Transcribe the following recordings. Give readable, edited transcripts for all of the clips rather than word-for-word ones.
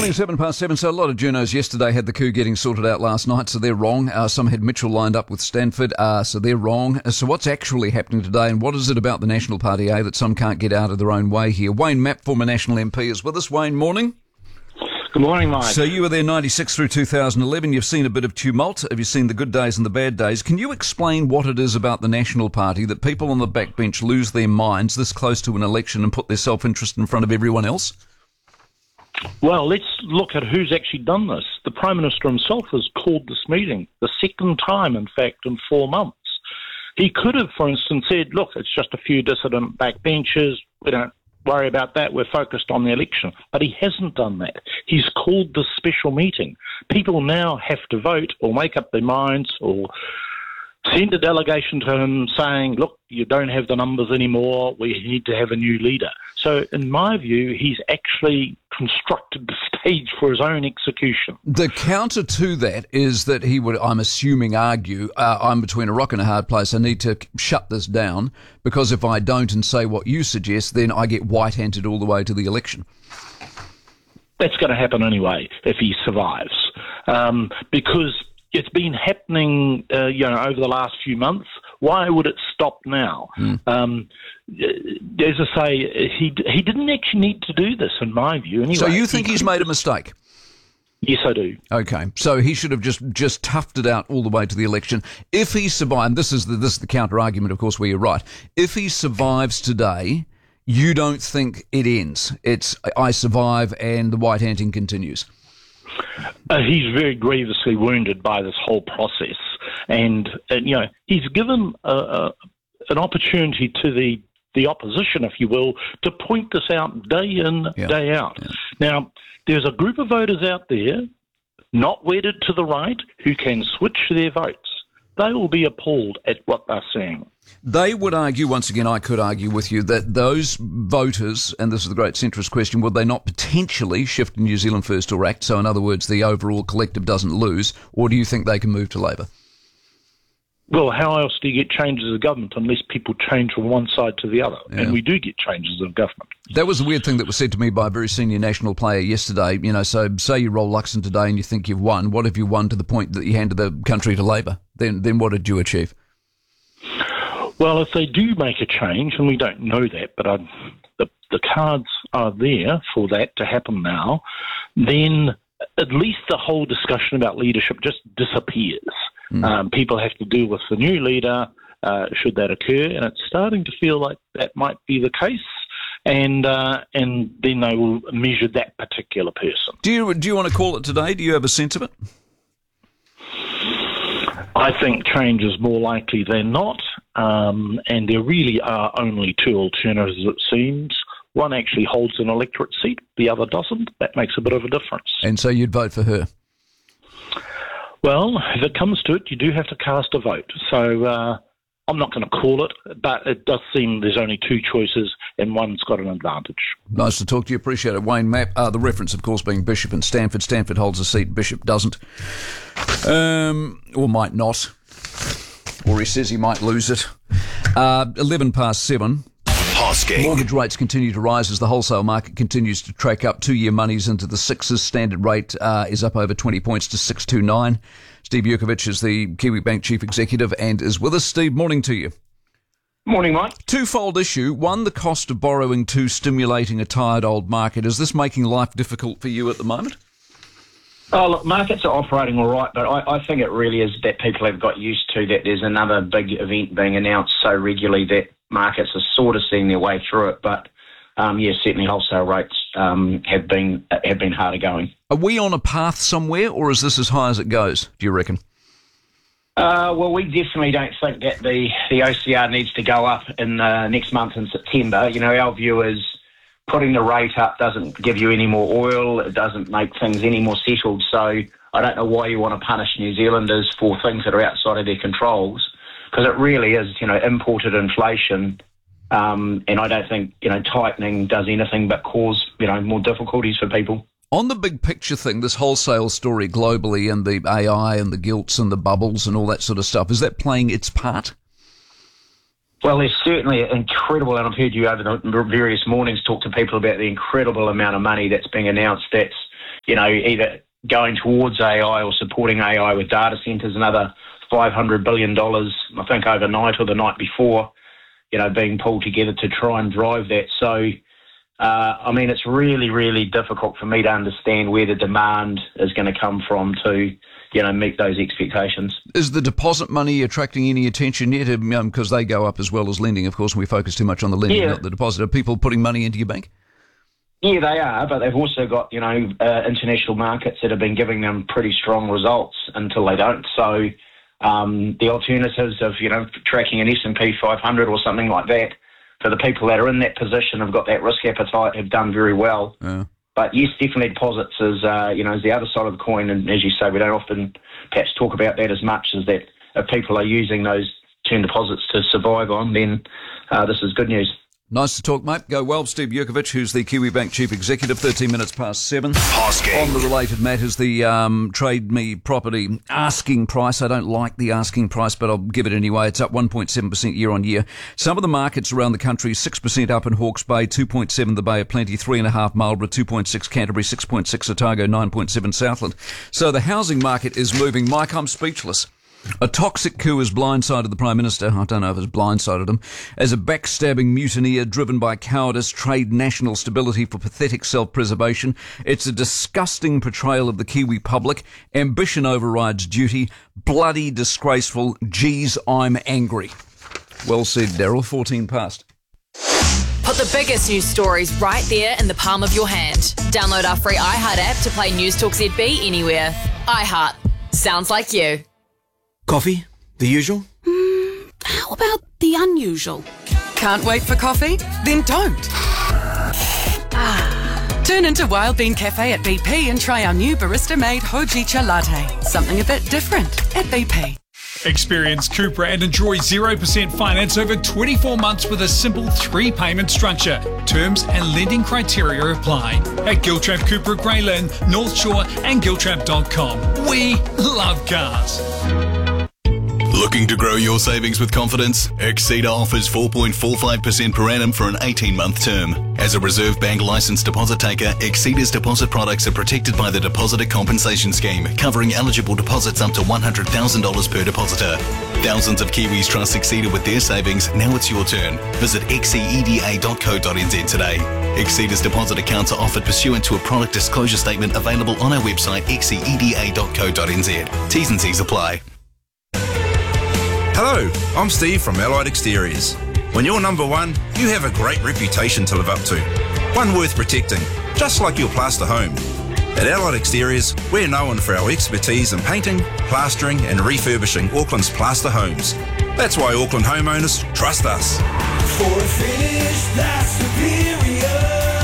7:27. So a lot of journos yesterday had the coup getting sorted out last night, so they're wrong. Some had Mitchell lined up with Stanford, so they're wrong. So what's actually happening today, and what is it about the National Party, that some can't get out of their own way here? Wayne Mapp, former National MP, is with us. Wayne, morning. Good morning, Mike. So you were there 96 through 2011. You've seen a bit of tumult. Have you seen the good days and the bad days? Can you explain what it is about the National Party that people on the backbench lose their minds this close to an election and put their self-interest in front of everyone else? Well, let's look at who's actually done this. The Prime Minister himself has called this meeting, the second time, in fact, in 4 months. He could have, for instance, said, look, it's just a few dissident backbenchers. We don't worry about that. We're focused on the election. But he hasn't done that. He's called this special meeting. People now have to vote or make up their minds or send a delegation to him saying, look, you don't have the numbers anymore. We need to have a new leader. So in my view, he's actually constructed the stage for his own execution. The counter to that is that he would, I'm assuming, argue, I'm between a rock and a hard place. I need to shut this down because if I don't and say what you suggest, then I get white-handed all the way to the election. That's going to happen anyway if he survives, because it's been happening, over the last few months. Why would it stop now? As I say, he didn't actually need to do this, in my view. Anyway, so you think he's made a mistake? Yes, I do. Okay, so he should have just toughed it out all the way to the election. If he survived, this is the counter argument, of course, where you're right. If he survives today, you don't think it ends. It's I survive and the white handing continues. He's very grievously wounded by this whole process, and he's given an opportunity to the opposition, if you will, to point this out day in, day out. Yeah. Now, there's a group of voters out there, not wedded to the right, who can switch their votes. They will be appalled at what they're seeing. They would argue, once again, I could argue with you, that those voters, and this is the great centrist question, would they not potentially shift to New Zealand First or ACT? So in other words, the overall collective doesn't lose, or do you think they can move to Labour? Well, how else do you get changes of government unless people change from one side to the other? Yeah. And we do get changes of government. That was a weird thing that was said to me by a very senior national player yesterday. So say you roll Luxon today and you think you've won. What have you won to the point that you handed the country to Labour? Then what did you achieve? Well, if they do make a change, and we don't know that, but the cards are there for that to happen now, then at least the whole discussion about leadership just disappears. People have to deal with the new leader, should that occur, and it's starting to feel like that might be the case, and then they will measure that particular person. Do you want to call it today? Do you have a sense of it? I think change is more likely than not, and there really are only two alternatives, it seems. One actually holds an electorate seat, the other doesn't. That makes a bit of a difference. And so you'd vote for her? Well, if it comes to it, you do have to cast a vote. So I'm not going to call it, but it does seem there's only two choices and one's got an advantage. Nice to talk to you. Appreciate it. Wayne Mapp, the reference, of course, being Bishop and Stanford. Stanford holds a seat, Bishop doesn't. Or might not. Or he says he might lose it. 7:11. Mortgage rates continue to rise as the wholesale market continues to track up. 2-year money's into the sixes. Standard rate is up over 20 points to 6.29. Steve Yurkovich is the Kiwi Bank Chief Executive and is with us. Steve, morning to you. Morning, Mike. Twofold issue. One, the cost of borrowing. Two, stimulating a tired old market. Is this making life difficult for you at the moment? Oh, look, markets are operating all right, but I think it really is that people have got used to that there's another big event being announced so regularly that markets are sort of seeing their way through it. But, certainly wholesale rates have been harder going. Are we on a path somewhere, or is this as high as it goes, do you reckon? Well, we definitely don't think that the OCR needs to go up in next month in September. Our view is putting the rate up doesn't give you any more oil. It doesn't make things any more settled. So I don't know why you want to punish New Zealanders for things that are outside of their controls, because it really is, imported inflation. And I don't think, tightening does anything but cause, more difficulties for people. On the big picture thing, this wholesale story globally and the AI and the gilts and the bubbles and all that sort of stuff, is that playing its part? Well, there's certainly incredible, and I've heard you over the various mornings talk to people about the incredible amount of money that's being announced that's either going towards AI or supporting AI with data centres, another $500 billion, I think overnight or the night before, being pulled together to try and drive that. So, it's really, really difficult for me to understand where the demand is going to come from to, meet those expectations. Is the deposit money attracting any attention yet? Because they go up as well as lending, of course, and we focus too much on the lending, not the deposit. Are people putting money into your bank? Yeah, they are, but they've also got, international markets that have been giving them pretty strong results until they don't. So the alternatives of, tracking an S&P 500 or something like that, for the people that are in that position, have got that risk appetite, have done very well. Yeah. But yes, definitely deposits is, is the other side of the coin. And as you say, we don't often perhaps talk about that as much as that if people are using those term deposits to survive on, then this is good news. Nice to talk, mate. Go well. Steve Yurkovich, who's the Kiwi Bank Chief Executive, 13 minutes past 7. On the related matters, the Trade Me property asking price. I don't like the asking price, but I'll give it anyway. It's up 1.7% year on year. Some of the markets around the country, 6% up in Hawke's Bay, 2.7 the Bay of Plenty, 3.5 Marlborough, 2.6 Canterbury, 6.6 Otago, 9.7 Southland. So the housing market is moving. Mike, I'm speechless. A toxic coup has blindsided the Prime Minister. I don't know if it's blindsided him. As a backstabbing mutineer driven by cowardice, trade national stability for pathetic self-preservation. It's a disgusting portrayal of the Kiwi public. Ambition overrides duty. Bloody disgraceful. Geez, I'm angry. Well said, Daryl. 14 past. Put the biggest news stories right there in the palm of your hand. Download our free iHeart app to play News Talk ZB anywhere. iHeart. Sounds like you. Coffee? The usual? How about the unusual? Can't wait for coffee? Then don't. Turn into Wild Bean Cafe at BP and try our new barista-made Hojicha latte. Something a bit different at BP. Experience Cupra and enjoy 0% finance over 24 months with a simple 3-payment structure. Terms and lending criteria apply. At Giltrap Cupra Greyland, North Shore and Giltrap.com. We love cars. Looking to grow your savings with confidence? Exceeda offers 4.45% per annum for an 18-month term. As a Reserve Bank licensed deposit taker, Exceeda's deposit products are protected by the Depositor Compensation Scheme, covering eligible deposits up to $100,000 per depositor. Thousands of Kiwis trust Exceeda with their savings. Now it's your turn. Visit xceeda.co.nz today. Exceeda's deposit accounts are offered pursuant to a product disclosure statement available on our website xceeda.co.nz. T's and C's apply. Hello, I'm Steve from Allied Exteriors. When you're number one, you have a great reputation to live up to. One worth protecting, just like your plaster home. At Allied Exteriors, we're known for our expertise in painting, plastering and refurbishing Auckland's plaster homes. That's why Auckland homeowners trust us. For a finish that's superior,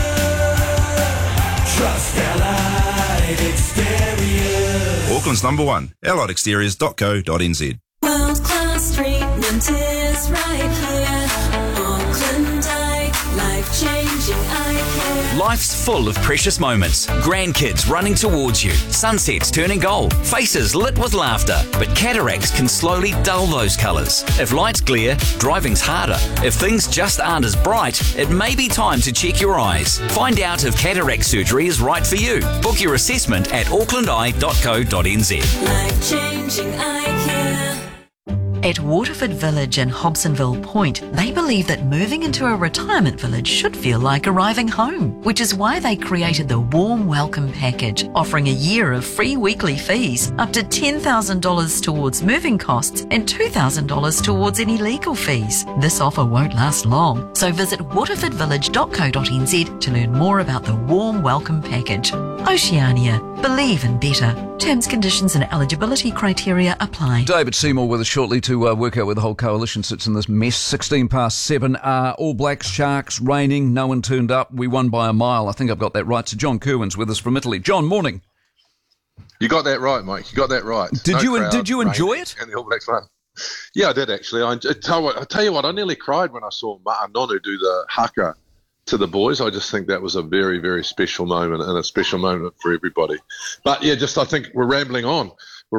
trust Allied Exteriors. Auckland's number one, alliedexteriors.co.nz. World-class treatment is right here. Auckland Eye, life-changing eye care. Life's full of precious moments. Grandkids running towards you. Sunsets turning gold. Faces lit with laughter. But cataracts can slowly dull those colours. If lights glare, driving's harder. If things just aren't as bright, it may be time to check your eyes. Find out if cataract surgery is right for you. Book your assessment at aucklandeye.co.nz. Life-changing eye care. At Waterford Village in Hobsonville Point, they believe that moving into a retirement village should feel like arriving home, which is why they created the Warm Welcome Package, offering a year of free weekly fees, up to $10,000 towards moving costs and $2,000 towards any legal fees. This offer won't last long, so visit waterfordvillage.co.nz to learn more about the Warm Welcome Package. Oceania. Believe in better. Terms, conditions and eligibility criteria apply. David Seymour with us shortly to work out where the whole coalition sits in this mess. 16 past 7. All Blacks, Sharks, raining. No one turned up. We won by a mile. I think I've got that right. So John Kerwin's with us from Italy. John, morning. You got that right, Mike. You got that right. Did you enjoy it? And the All Blacks won. Yeah, I did actually. I tell you what, I nearly cried when I saw Ma'anonu do the haka to the boys. I just think that was a very, very special moment and a special moment for everybody. But yeah, I think we're rambling on.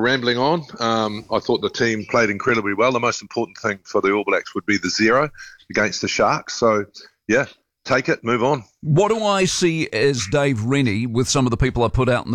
I thought the team played incredibly well. The most important thing for the All Blacks would be the 0 against the Sharks. So yeah, take it, move on. What do I see as Dave Rennie with some of the people I put out in the